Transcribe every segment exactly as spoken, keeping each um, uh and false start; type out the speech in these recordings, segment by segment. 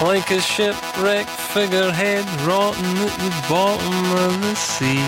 like a shipwrecked figurehead rotting at the bottom of the sea.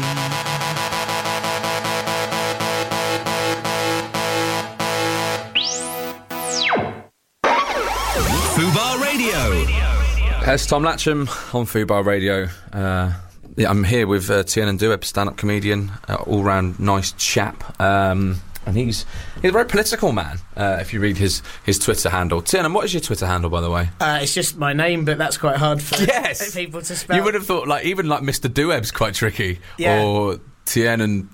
Fubar Radio. It's Tom Latcham on Fubar Radio. Uh, yeah, I'm here with uh, Tiernan Doueb, stand-up comedian, uh, all-round nice chap. Um, and he's he's a very political man, uh, if you read his, his Twitter handle. Tiernan, what is your Twitter handle, by the way? Uh, it's just my name, but that's quite hard for yes! people to spell. You would have thought, like, even like Mister Doueb's quite tricky. Yeah. Or Tiernan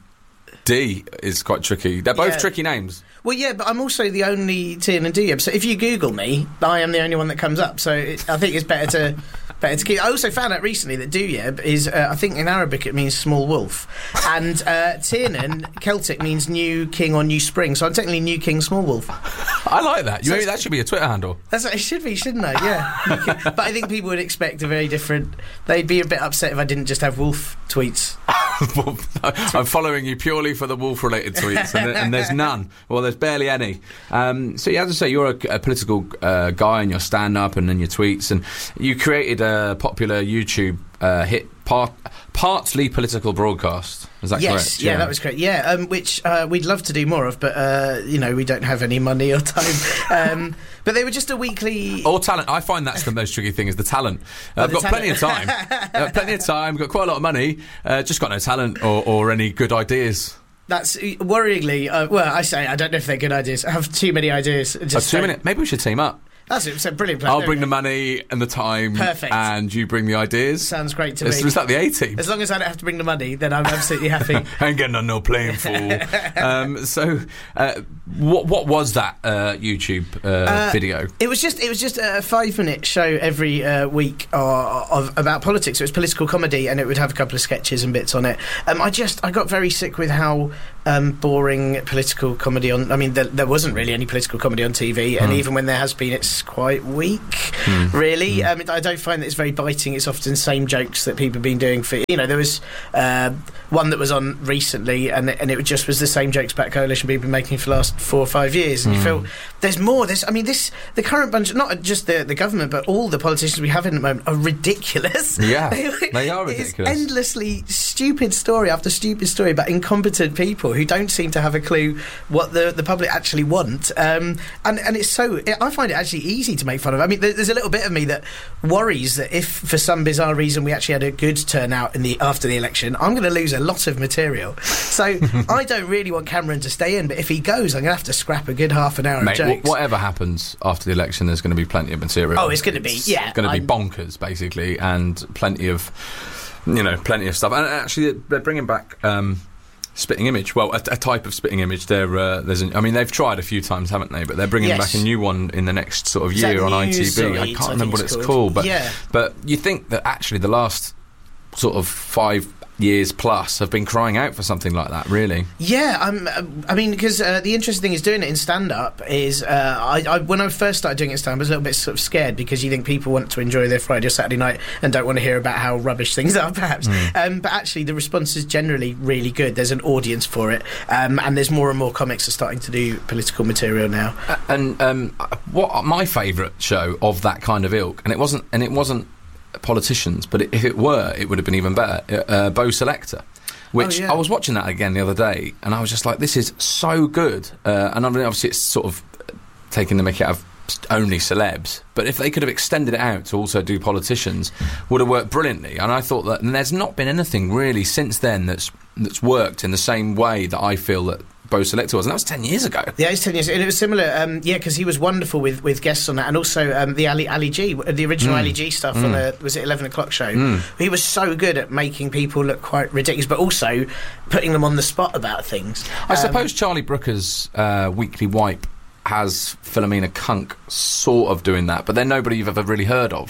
D is quite tricky. They're both Yeah. tricky names. Well, yeah, but I'm also the only Tiernan Doueb. So if you Google me, I am the only one that comes up. So it, I think it's better to better to keep. I also found out recently that Doueb is, uh, I think in Arabic it means small wolf, and uh, Tiernan Celtic means new king or new spring. So I'm technically new king small wolf. I like that. So Maybe that should be a Twitter handle. That's what it should be, shouldn't I? Yeah. But I think people would expect a very different. They'd be a bit upset if I didn't just have wolf tweets. I'm following you purely for the wolf-related tweets, and, and there's none. Well, there's barely any. Um, so, yeah, as I say, you're a, a political uh, guy in your stand-up and in your tweets, and you created a popular YouTube uh, hit, part, partly political broadcast. Is that yes, correct? yeah, that was correct. Yeah, um, which uh, we'd love to do more of, but uh, you know, we don't have any money or time. Um, but they were just a weekly or talent. I find that's the most tricky thing is the talent. Uh, Oh, I've the got plenty of time, uh, plenty of time. Got quite a lot of money. Uh, just got no talent or, or any good ideas. That's worryingly. Uh, well, I say I don't know if they're good ideas. I have too many ideas. Just Uh, two don't- minutes. Maybe we should team up. That's it. It's a brilliant plan. I'll There bring we the go. money and the time. Perfect. And you bring the ideas. Sounds great to Is, me. is that the A-team? As long as I don't have to bring the money, then I'm absolutely happy. I ain't getting on no plane, fool. um, so, uh, what what was that uh, YouTube uh, Uh, video? It was just it was just a five minute show every uh, week uh, of about politics. It was political comedy, and it would have a couple of sketches and bits on it. Um, I just I got very sick with how um, boring political comedy on. I mean, there, there wasn't really any political comedy on T V, and Mm. even when there has been, it's quite weak. Mm. Really, Mm. um, I don't find that it's very biting. It's often the same jokes that people have been doing for. You know, there was uh, one that was on recently, and and it just was the same jokes about coalition people have been making for the last four or five years. And Mm. you feel there's more. There's, I mean, this the current bunch, not just the the government, but all the politicians we have in the moment are ridiculous. Yeah, they are It's ridiculous. endlessly stupid story after stupid story about incompetent people who don't seem to have a clue what the the public actually want. Um, and and it's so it, I find it actually easy to make fun of. I mean, there, there's a little bit of me that worries that if for some bizarre reason we actually had a good turnout in the after the election, I'm going to lose a lot of material. So I don't really want Cameron to stay in, but if he goes, I'm going to have to scrap a good half an hour Mate, of wh- jokes. whatever happens after the election, there's going to be plenty of material. Oh, it's going to be, yeah, going to be I'm- bonkers, basically, and plenty of, you know, plenty of stuff. And actually, they're bringing back um, spitting image. Well, a, a type of spitting image. There, uh, there's. An, I mean, they've tried a few times, haven't they? But they're bringing Yes. back a new one in the next sort of Is that year on I T News B. or I Eats, can't I remember think what it's it's called. called, but Yeah. but you think that actually the last sort of five years plus have been crying out for something like that, really. Yeah, um, uh, I mean, because uh, the interesting thing is doing it in stand-up is, uh, I, I, when I first started doing it in stand-up, I was a little bit sort of scared because you think people want to enjoy their Friday or Saturday night and don't want to hear about how rubbish things are, perhaps. Mm. Um, but actually, the response is generally really good. There's an audience for it, um, and there's more and more comics are starting to do political material now. Uh, and um, what my favourite show of that kind of ilk, and it wasn't, and it wasn't politicians, but if it were, it would have been even better. Uh, Bo Selector, which Oh, yeah. I was watching that again the other day, and I was just like, this is so good. Uh, and I mean, obviously, it's sort of taking the mickey out of only celebs, but if they could have extended it out to also do politicians, would have worked brilliantly. And I thought that, and there's not been anything really since then that's that's worked in the same way that I feel that Bo Selector was, and that was ten years ago. Yeah, it's ten years, and it was similar. Um, yeah, because he was wonderful with, with guests on that, and also um, the Ali Ali G, the original Mm. Ali G stuff Mm. on the was it eleven o'clock show. Mm. He was so good at making people look quite ridiculous, but also putting them on the spot about things. I Um, suppose Charlie Brooker's uh, Weekly Wipe has Philomena Kunk sort of doing that, but they're nobody you've ever really heard of.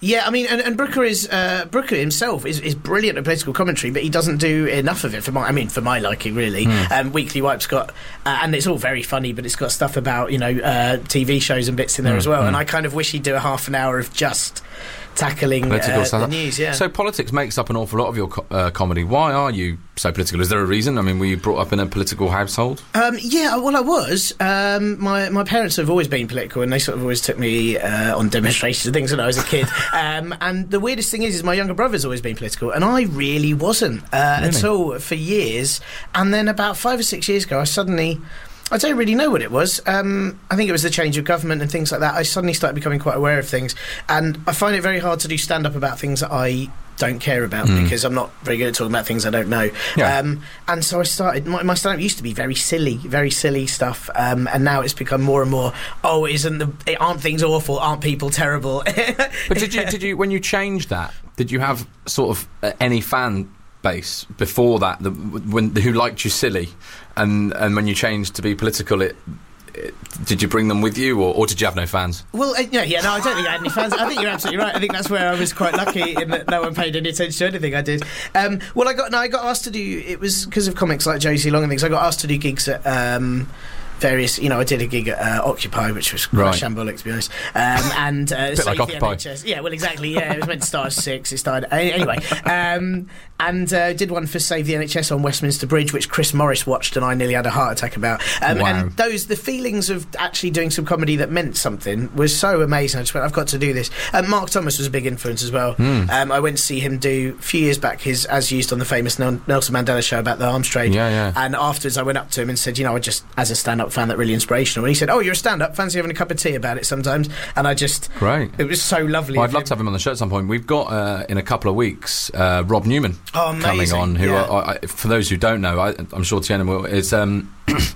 Yeah, I mean, and, and Brooker is uh, Brooker himself is, is brilliant at political commentary, but he doesn't do enough of it for my. I mean, for my liking, really. Mm. Um, Weekly Wipe's got, uh, and it's all very funny, but it's got stuff about you know uh, T V shows and bits in there mm. as well. Mm. And I kind of wish he'd do a half an hour of just tackling uh, the news. Yeah. So politics makes up an awful lot of your co- uh, comedy. Why are you so political? Is there a reason? I mean, were you brought up in a political household? Um, yeah, well, I was. Um, my my parents have always been political, and they sort of always took me uh, on demonstrations and things when I was a kid. um, and the weirdest thing is, is my younger brother's always been political, and I really wasn't uh, really? at all for years. And then about five or six years ago, I suddenly. I don't really know what it was. Um, I think it was the change of government and things like that. I suddenly started becoming quite aware of things, and I find it very hard to do stand-up about things that I don't care about mm. because I'm not very good at talking about things I don't know. Yeah. Um, and so I started. My, my stand-up used to be very silly, very silly stuff, um, and now it's become more and more. Oh, isn't the aren't things awful? Aren't people terrible? But did you did you when you changed that? Did you have sort of uh, any fan base before that, the, when who liked you silly, and and when you changed to be political, it, it did you bring them with you, or, or did you have no fans? Well, uh, yeah, yeah, no, I don't think I had any fans. I think you're absolutely right. I think that's where I was quite lucky in that no one paid any attention to anything I did. Um, well, I got no, I got asked to do. It was because of comics like Josie Long and things. I got asked to do gigs at. Um, Various, you know, I did a gig at uh, Occupy, which was quite right. shambolic, to be honest. Um, and uh, a bit like Occupy. Yeah, well, exactly. Yeah, it was meant to start at six. It started anyway. Um, and uh, did one for Save the N H S on Westminster Bridge, which Chris Morris watched, and I nearly had a heart attack about. Um, wow. And those, the feelings of actually doing some comedy that meant something was so amazing. I just went, I've got to do this. Um, Mark Thomas was a big influence as well. Mm. Um, I went to see him do a few years back his As Used on the famous Nelson Mandela show about the arms trade. Yeah, yeah. And afterwards, I went up to him and said, you know, I just, as a stand-up, found that really inspirational. And he said, oh, you're a stand-up, fancy having a cup of tea about it sometimes? And I just... Great. It was so lovely. Well, I'd love to have him on the show at some point. We've got, uh, in a couple of weeks, uh, Rob Newman oh, coming on, who, yeah. are, I, for those who don't know, I, I'm sure Tiana will, is... Um,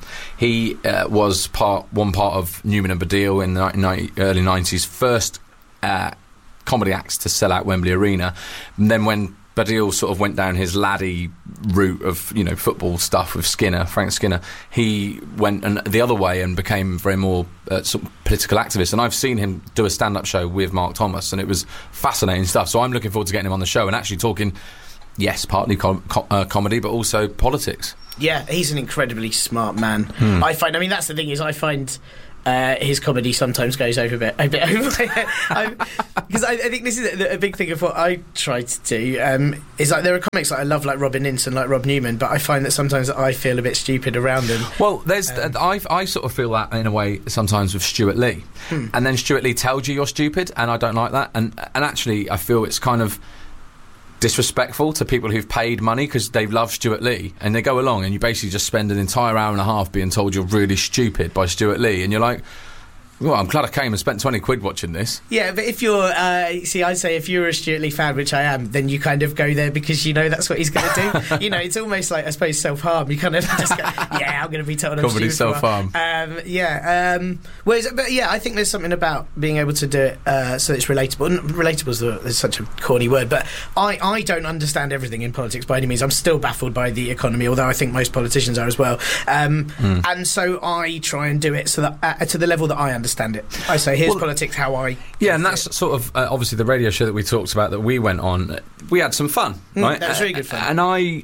he uh, was part one part of Newman and Baddiel in the ni- early nineties, first uh, comedy acts to sell out Wembley Arena. And then when Baddiel sort of went down his laddie route of, you know, football stuff with Skinner, Frank Skinner, he went an, the other way and became very more uh, sort of political activist. And I've seen him do a stand-up show with Mark Thomas, and it was fascinating stuff. So I'm looking forward to getting him on the show and actually talking, yes, partly com- com- uh, comedy, but also politics. Yeah, he's an incredibly smart man. Hmm. I find, I mean, that's the thing is, I find... Uh, his comedy sometimes goes over a bit, a bit over because I, I think this is a, a big thing of what I try to do. Um, is like there are comics that I love, like Robin Ince and like Rob Newman, but I find that sometimes I feel a bit stupid around them. Well, there's um, I I sort of feel that in a way sometimes with Stuart Lee, hmm. and then Stuart Lee tells you you're stupid, and I don't like that, and and actually I feel it's kind of disrespectful to people who've paid money because they love Stuart Lee, and they go along and you basically just spend an entire hour and a half being told you're really stupid by Stuart Lee, and you're like, well, I'm glad I came and spent twenty quid watching this. Yeah, but if you're, uh, see, I'd say if you're a Stuart Lee fan, which I am, then you kind of go there because you know that's what he's going to do. You know, it's almost like, I suppose, self-harm. You kind of just go, yeah, I'm going to be told I'm Comedy stupid. self-harm. Um, yeah, um, whereas, but yeah, I think there's something about being able to do it uh, so it's relatable. And relatable is, the, is such a corny word, but I, I don't understand everything in politics by any means. I'm still baffled by the economy, although I think most politicians are as well. Um, mm. And so I try and do it so that uh, to the level that I understand it. I say, here's well, politics how I... Yeah, and that's it. Sort of, uh, obviously, the radio show that we talked about that we went on, we had some fun, mm, right? That was really good fun. Uh, and I...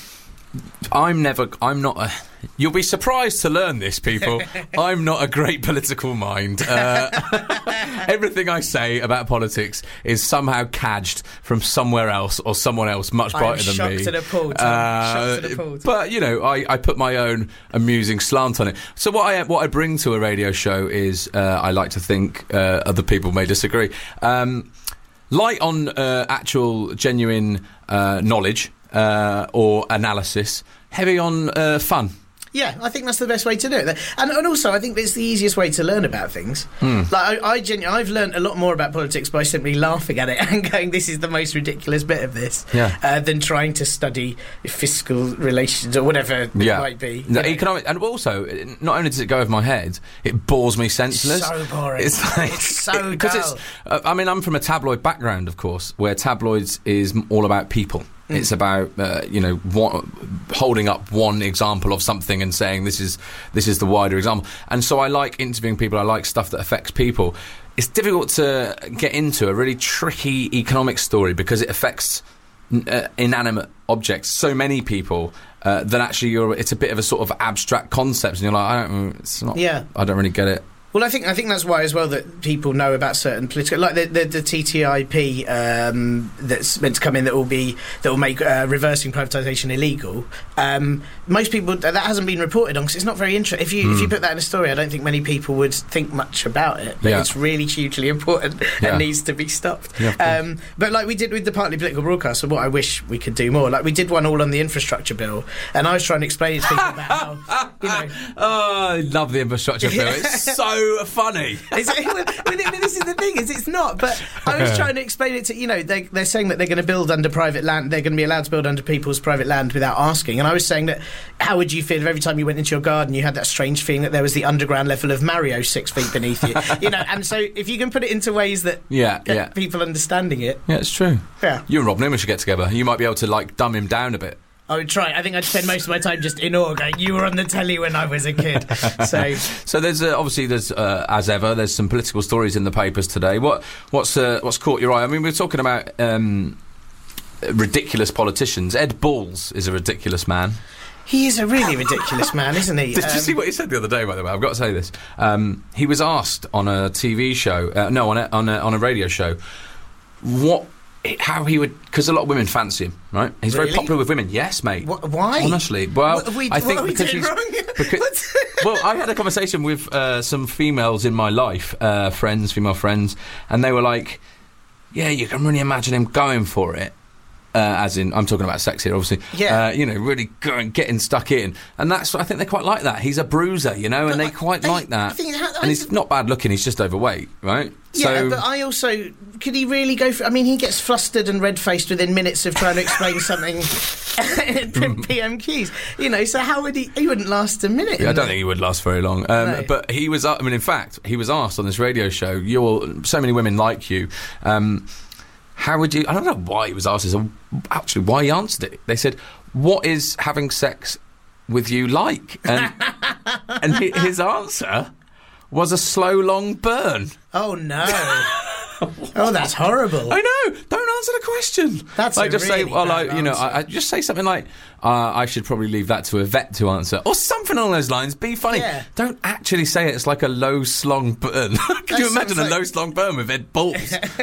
I'm never... I'm not a... You'll be surprised to learn this, people. I'm not a great political mind. Uh, everything I say about politics is somehow cadged from somewhere else or someone else much brighter than me. I'm shocked and appalled. Uh, shocked and appalled. But, you know, I, I put my own amusing slant on it. So what I what I bring to a radio show is, uh, I like to think, uh, other people may disagree, um, light on uh, actual, genuine uh, knowledge uh, or analysis, heavy on uh, fun. Yeah, I think that's the best way to do it. And, and also, I think it's the easiest way to learn about things. Mm. Like I, I genu- I've learned a lot more about politics by simply laughing at it and going, this is the most ridiculous bit of this, yeah. uh, than trying to study fiscal relations or whatever yeah. it might be. No, economic, and also, not only does it go over my head, it bores me senseless. It's so boring. It's, like, it's so dull. It's, uh, I mean, I'm from a tabloid background, of course, where tabloids is all about people. Mm. It's about uh, you know one, holding up one example of something and saying this is this is the wider example. And so I like interviewing people. I like stuff that affects people. it's difficult to get into a really tricky economic story because it affects uh, inanimate objects, so many people, uh, that actually you're, it's a bit of a sort of abstract concept, and you're like, I don't, it's not, yeah. I don't really get it. Well, I think I think that's why as well that people know about certain political, like the the, the T T I P um, that's meant to come in that will be that will make uh, reversing privatisation illegal. Um, most people that hasn't been reported on because it's not very interesting. If you mm. if you put that in a story, I don't think many people would think much about it. But yeah. it's really hugely important yeah. and needs to be stopped. Yeah, um, but like we did with the partly political broadcast, so what I wish we could do more. Like we did one all on the infrastructure bill, and I was trying to explain it to people about how you know. Oh, I love the infrastructure bill. It's so funny. It's, but this is the thing, is it's not. But I was trying to explain it to, you know, they, they're saying that they're going to build under private land, they're going to be allowed to build under people's private land without asking. And I was saying that, how would you feel if every time you went into your garden you had that strange feeling that there was the underground level of Mario six feet beneath you? You know, and so if you can put it into ways that yeah, get yeah. people understanding it. Yeah, it's true. Yeah. You and Rob Newman should get together. You might be able to, like, dumb him down a bit. I would try. I think I'd spend most of my time just in awe going, you were on the telly when I was a kid. So so there's uh, obviously there's uh, as ever there's some political stories in the papers today. What what's uh, what's caught your eye? I mean, we're talking about um, ridiculous politicians. Ed Balls is a ridiculous man. He is a really ridiculous man, isn't he? Did um, you see what he said the other day, by the way? I've got to say this. Um, he was asked on a T V show, uh, no, on a, on a on a radio show, what how he would, because a lot of women fancy him, right? He's really? very popular with women. Yes, mate. Wh- why? Honestly, well, what we, I think what because he's. Wrong? Because, well, I had a conversation with uh, some females in my life, uh, friends, female friends, and they were like, "Yeah, you can really imagine him going for it." Uh, as in, I'm talking about sex here, obviously. Yeah. Uh, you know, really going, getting stuck in, and that's. I think they quite like that. He's a bruiser, you know, and they quite I, like that. I think, I, and he's not bad looking. He's just overweight, right? Yeah, so, but I also could he really go for? I mean, he gets flustered and red faced within minutes of trying to explain something. P M Qs, you know. So how would he? He wouldn't last a minute. Yeah, I don't think he would last very long. Um, no. But he was. I mean, in fact, he was asked on this radio show. You're so many women like you. Um, How would you... I don't know why he was asked this, or actually why he answered it. They said, what is having sex with you like? And, and his answer was a slow, long burn. Oh, no. Oh, that's horrible. I know. Don't answer the question. That's like a just really say, well, bad I, you know, answer. I, I just say something like, uh, I should probably leave that to a vet to answer, or something along those lines. Be funny. Yeah. Don't actually say it. It's like a low slong burn. Can That you imagine sounds a like- low slong burn with Ed Balls?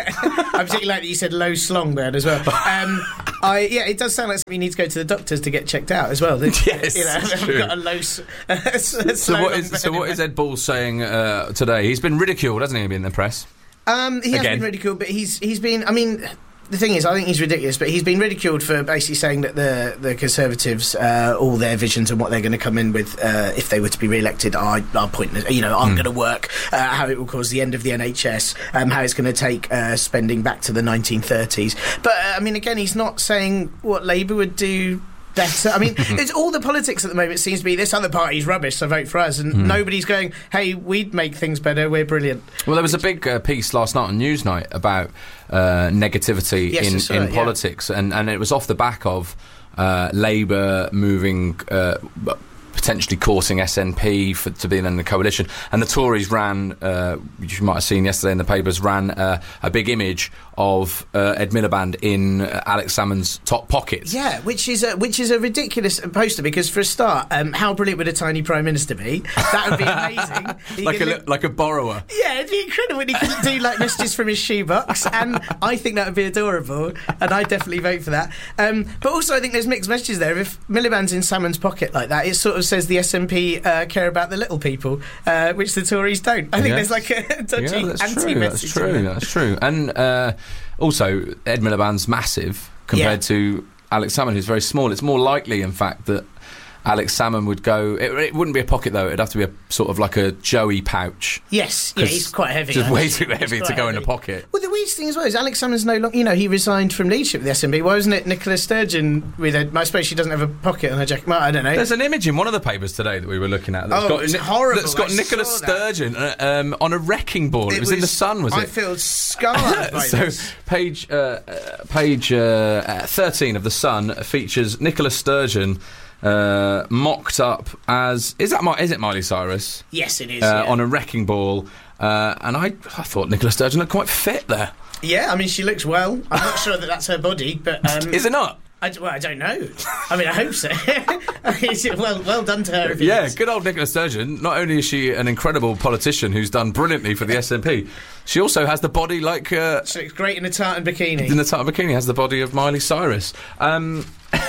I particularly like that you said low slong bird as well. Um, I yeah, it does sound like something you need to go to the doctors to get checked out as well. Yes, you know, it's I've true. got a low. S- a So slow what long is bird so in what my- is Ed Balls saying uh, today? He's been ridiculed, hasn't he, in the press? Um, he has Again. been ridiculed, but he's he's been. I mean, the thing is, I think he's ridiculous, but he's been ridiculed for basically saying that the the Conservatives, uh, all their visions and what they're going to come in with, uh, if they were to be re-elected, are, are pointless. You know, aren't Mm. going to work. Uh, how it will cause the end of the N H S. Um, how it's going to take uh, spending back to the nineteen thirties. But uh, I mean, again, he's not saying what Labour would do better. I mean, it's all the politics at the moment seems to be this other party's rubbish, so vote for us, and Mm. nobody's going, hey, we'd make things better, we're brilliant. Well, there was a big uh, piece last night on Newsnight about uh, negativity Yes, I in, saw in it, yeah. politics, and, and it was off the back of uh, Labour moving, uh, potentially courting S N P for, to be in the coalition, and the Tories ran, uh, which you might have seen yesterday in the papers, ran uh, a big image of uh, Ed Miliband in uh, Alex Salmond's top pockets. Yeah, which is a, which is a ridiculous poster, because for a start, um, how brilliant would a tiny prime minister be? That would be amazing. He like a could li- li- like a borrower. yeah, it'd be incredible when he could do like messages from his shoebox, and I think that would be adorable, and I'd definitely vote for that. Um, but also, I think there's mixed messages there. If Miliband's in Salmond's pocket like that, it sort of says the S N P uh, care about the little people, uh, which the Tories don't. I think Yes. there's like a dodgy Yeah, that's anti-message. true. That's in true. there. That's true. And uh, also, Ed Miliband's massive compared Yeah. to Alex Salmond, who's very small. It's more likely, in fact, that Alex Salmond would go. It, it wouldn't be a pocket though. It'd have to be a sort of like a Joey pouch. Yes, yeah, 'Cause he's quite heavy. Just actually. way too He's heavy to quite go in a heavy. pocket. Well, the weirdest thing as well is Alex Salmond's no longer, you know, he resigned from leadership of the S N P. Why wasn't it Nicola Sturgeon with a, I suppose she doesn't have a pocket on her jacket. Well, I don't know. There's an image in one of the papers today that we were looking at. That's Oh, got it's Ni- horrible. That's got I Nicola saw that. Sturgeon uh, um, on a wrecking ball. It, was, in the Sun, was I it? feel scarred by so this. page uh, uh, page uh, uh, thirteen of the Sun features Nicola Sturgeon uh, mocked up as is that Mi- is it Miley Cyrus Yes, it is. uh, yeah. on a wrecking ball, Uh, and I, I thought Nicola Sturgeon looked quite fit there. Yeah, I mean, she looks well. I'm not sure that that's her body, but... Um, Is it not? I, well, I don't know. I mean, I hope so. well, well done to her. If Yeah, is. good old Nicola Sturgeon. Not only is she an incredible politician who's done brilliantly for the S N P, she also has the body like... Uh, she looks great in a tartan bikini. In a tartan bikini, has the body of Miley Cyrus. Um,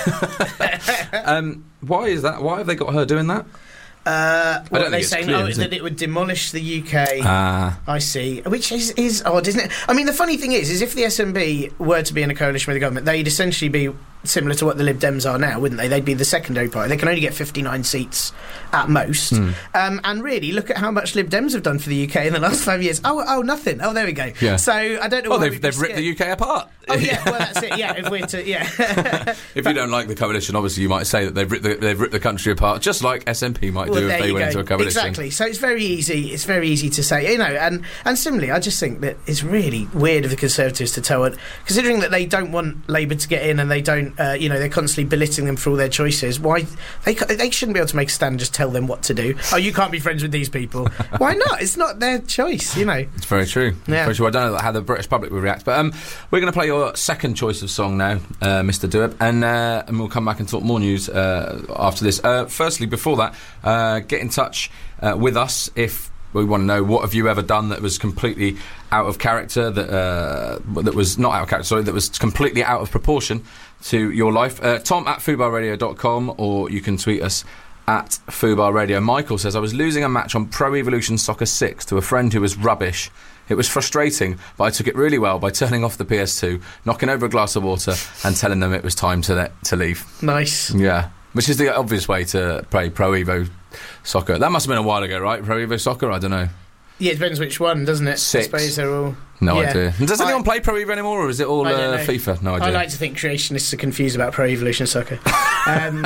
um, why is that? Why have they got her doing that? Uh, what don't are they think it's saying? clear, Oh, is that it? it would demolish the U K. Ah. I see. Which is, is odd, isn't it? I mean, the funny thing is, is if the S N P were to be in a coalition with the government, they'd essentially be similar to what the Lib Dems are now, wouldn't they? They'd be the secondary party. They can only get fifty-nine seats at most. Mm. Um, and really, look at how much Lib Dems have done for the U K in the last five years. Oh, oh, nothing. Oh, there we go. Yeah. So I don't know. Well, why they've, we'd be they've ripped scared. the U K apart. Oh yeah, well that's it. Yeah, if we're to yeah. If you don't like the coalition, obviously you might say that they've ripped the, they've ripped the country apart, just like S N P might Well, do there if they you went go. into a coalition. Exactly. So it's very easy. It's very easy to say, you know, and and similarly, I just think that it's really weird of the Conservatives to tell it, considering that they don't want Labour to get in, and they don't, uh, you know, they're constantly belittling them for all their choices. Why they ca- they shouldn't be able to make a stand and just tell them what to do. Oh, you can't be friends with these people. Why not? It's not their choice, you know. It's very true. It's Yeah. very true. I don't know how the British public will react, but um, we're going to play your second choice of song now, uh, Mister Dewap, and uh, and we'll come back and talk more news uh, after this. Uh, firstly, before that, uh, get in touch uh, with us if we want to know what have you ever done that was completely out of character, that uh, that was not out of character, sorry, that was completely out of proportion to your life. Uh, Tom at fubar radio dot com, or you can tweet us at Fubar Radio. Michael says, I was losing a match on Pro Evolution Soccer six to a friend who was rubbish. It was frustrating, but I took it really well by turning off the P S two, knocking over a glass of water and telling them it was time to le- to leave. Nice. Yeah, which is the obvious way to play Pro Evo Soccer. That must have been a while ago, right? Pro Evo Soccer? I don't know. Yeah, it depends which one, doesn't it? Six. I suppose they're all... No yeah. idea. And does I- anyone play Pro Evo anymore, or is it all I don't uh, know. FIFA? No idea. I like to think creationists are confused about Pro Evolution Soccer. um,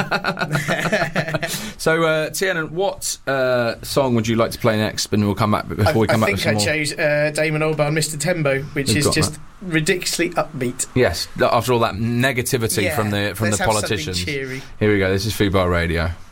So, uh, Tiernan, what uh, song would you like to play next? And we'll come back before I, we come I back think with some I more. chose uh, Damon Albarn, Mister Tembo, which We've is got just that. ridiculously upbeat. Yes, after all that negativity Yeah, from the from let's the have politicians. something cheery. Here we go. This is Fubar Radio.